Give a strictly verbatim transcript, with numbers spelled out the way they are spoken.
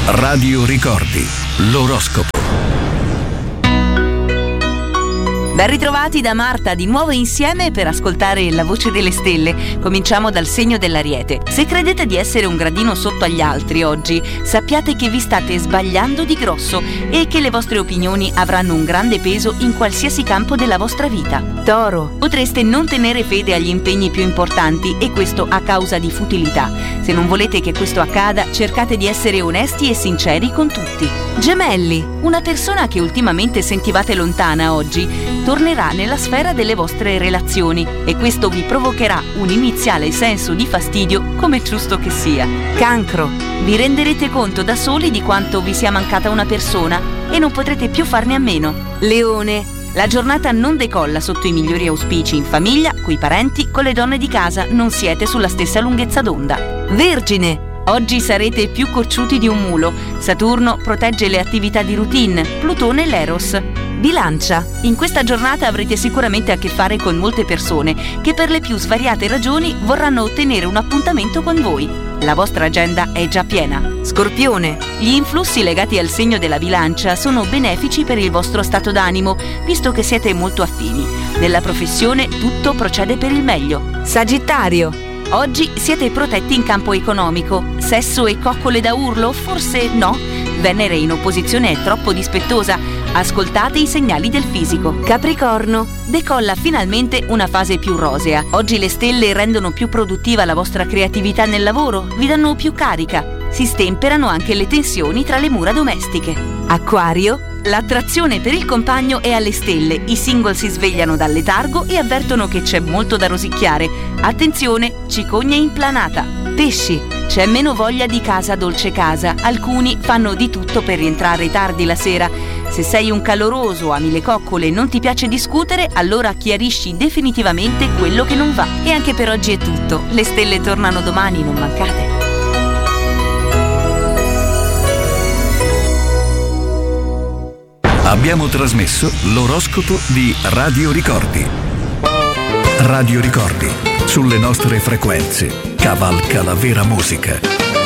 Radio Ricordi, l'oroscopo. Ben ritrovati da Marta, di nuovo insieme per ascoltare la voce delle stelle. Cominciamo dal segno dell'Ariete. Se credete di essere un gradino sotto agli altri oggi, sappiate che vi state sbagliando di grosso e che le vostre opinioni avranno un grande peso in qualsiasi campo della vostra vita. Toro, potreste non tenere fede agli impegni più importanti e questo a causa di futilità. Se non volete che questo accada, cercate di essere onesti e sinceri con tutti. Gemelli, una persona che ultimamente sentivate lontana oggi tornerà nella sfera delle vostre relazioni e questo vi provocherà un iniziale senso di fastidio, come è giusto che sia. Cancro, vi renderete conto da soli di quanto vi sia mancata una persona e non potrete più farne a meno. Leone, la giornata non decolla sotto i migliori auspici in famiglia, coi parenti, con le donne di casa, non siete sulla stessa lunghezza d'onda. Vergine, oggi sarete più cocciuti di un mulo. Saturno protegge le attività di routine, Plutone l'Eros. Bilancia, in questa giornata avrete sicuramente a che fare con molte persone che per le più svariate ragioni vorranno ottenere un appuntamento con voi. La vostra agenda è già piena. Scorpione, gli influssi legati al segno della bilancia sono benefici per il vostro stato d'animo, visto che siete molto affini. Nella professione tutto procede per il meglio. Sagittario, oggi siete protetti in campo economico. Sesso e coccole da urlo? Forse no. Venere in opposizione è troppo dispettosa. Ascoltate i segnali del fisico. Capricorno, decolla finalmente una fase più rosea. Oggi le stelle rendono più produttiva la vostra creatività nel lavoro, vi danno più carica. Si stemperano anche le tensioni tra le mura domestiche. Acquario, l'attrazione per il compagno è alle stelle. I single si svegliano dal letargo e avvertono che c'è molto da rosicchiare. Attenzione, cicogne implanata. Pesci, c'è meno voglia di casa dolce casa. Alcuni fanno di tutto per rientrare tardi la sera. Se sei un caloroso, ami le coccole e non ti piace discutere, allora chiarisci definitivamente quello che non va. E anche per oggi è tutto. Le stelle tornano domani, non mancate. Abbiamo trasmesso l'oroscopo di Radio Ricordi. Radio Ricordi, sulle nostre frequenze, cavalca la vera musica.